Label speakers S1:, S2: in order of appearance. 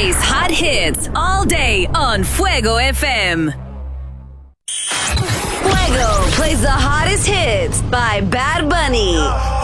S1: plays hot hits all day on Fuego FM. Fuego plays the hottest hits by Bad Bunny.